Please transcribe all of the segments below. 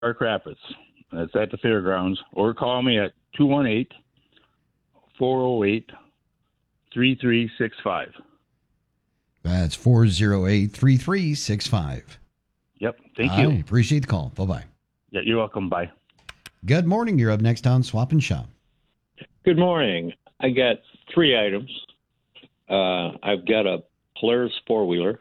Park Rapids. That's at the fairgrounds. Or call me at 218-408-3365. That's 408-3365. Yep. Thank you. I appreciate the call. Bye-bye. Yeah, you're welcome. Bye. Good morning. You're up next on Swap and Shop. Good morning. I got 3 items. I've got a Polaris 4-wheeler,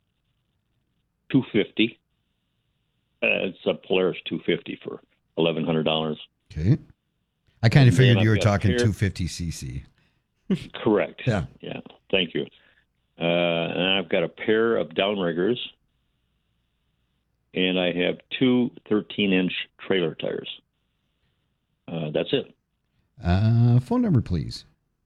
$250. It's a Polaris 250 for $1,100. Okay. I kind of figured you were I've got talking a 250cc. Correct. Yeah. Yeah. Thank you. And I've got a pair of downriggers, and I have 2 13-inch trailer tires. That's it. Phone number, please.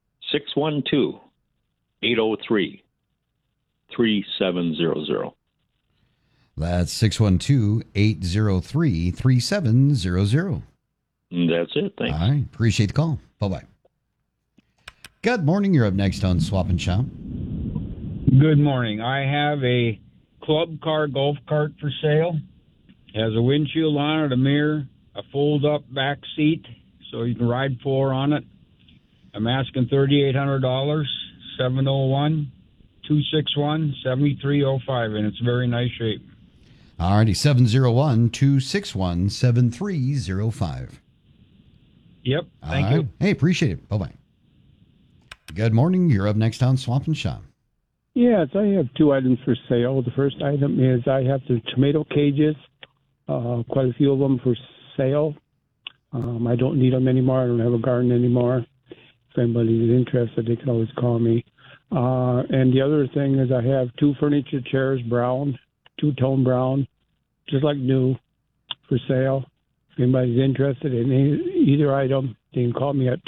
612-803-3700. That's 612-803-3700. That's it. Thanks. All right. Appreciate the call. Bye-bye. Good morning. You're up next on Swap and Shop. Good morning. I have a club car golf cart for sale. It has a windshield on it, a mirror, a fold-up back seat, so you can ride 4 on it. I'm asking $3,800, 701-261-7305, and it's very nice shape. All righty. 701-261-7305. Yep. Thank you. Hey, appreciate it. Bye-bye. Good morning. You're up next on Swap and Shop. Yes, I have 2 items for sale. The first item is I have the tomato cages, quite a few of them for sale. I don't need them anymore. I don't have a garden anymore. If anybody's interested, they can always call me. And the other thing is I have 2 furniture chairs, brown, 2-tone brown, just like new, for sale. If anybody's interested in either item, they can call me at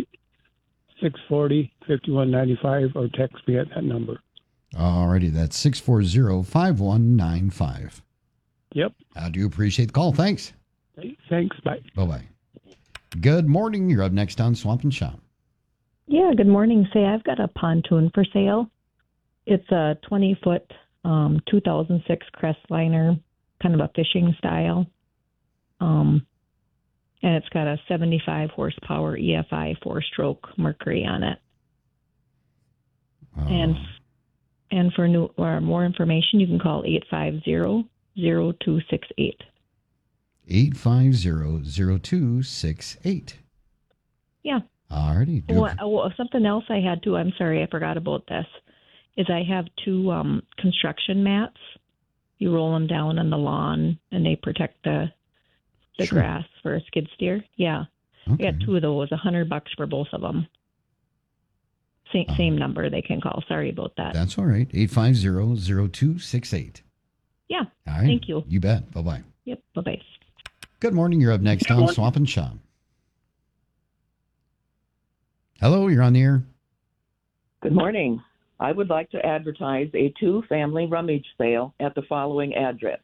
218-640-5195 or text me at that number. All righty. That's 640-5195. Yep. I do appreciate the call. Thanks. Thanks. Bye. Bye-bye. Good morning. You're up next on Swap and Shop. Yeah, good morning. Say, I've got a pontoon for sale. It's a 20-foot 2006 Crestliner, kind of a fishing style. And it's got a 75 horsepower EFI 4-stroke Mercury on it. And for new or more information, you can call 850-0268. 850-0268. Yeah. All righty. Well, something else I had too, I'm sorry, I forgot about this, is I have 2 construction mats. You roll them down on the lawn, and they protect the grass for a skid steer. Yeah. Okay. I got 2 of those, $100 for both of them. Same number they can call. Sorry about that. That's all right. 850-0268. Yeah. All right. Thank you. You bet. Bye-bye. Yep. Bye-bye. Good morning. You're up next on Swap and Shop. Hello, you're on the air. Good morning. I would like to advertise a 2-family rummage sale at the following address: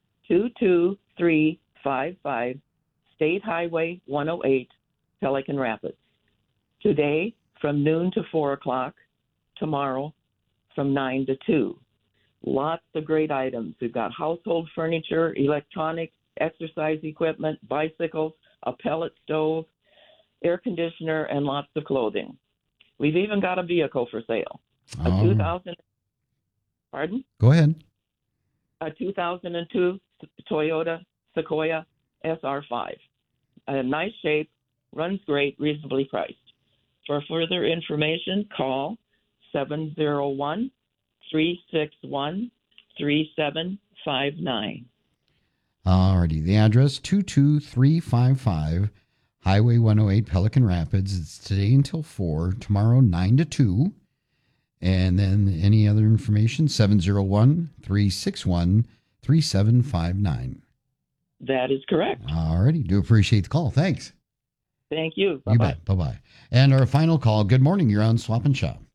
22355 State Highway 108, Pelican Rapids. Today from noon to 4 o'clock. Tomorrow from 9 to 2. Lots of great items. We've got household furniture, electronics, exercise equipment, bicycles, a pellet stove, air conditioner, and lots of clothing. We've even got a vehicle for sale. A 2000. Pardon? Go ahead. A 2002 Toyota Sequoia SR5. Nice shape, runs great, reasonably priced. For further information, call 701-361-3759. All righty. The address, 22355 Highway 108, Pelican Rapids. It's today until 4, tomorrow 9 to 2. And then any other information, 701-361-3759. That is correct. All righty. Do appreciate the call. Thanks. Thank you. Bye-bye. You bet. Bye-bye. And our final call. Good morning. You're on Swap and Shop.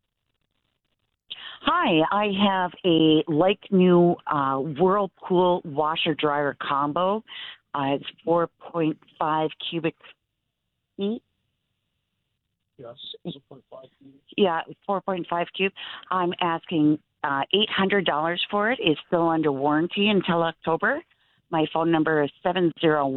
Hi, I have a like-new Whirlpool washer-dryer combo. It's 4.5 cubic feet. Yes, 4.5. Yeah, 4.5 cube. I'm asking $800 for it. It's still under warranty until October. My phone number is 701.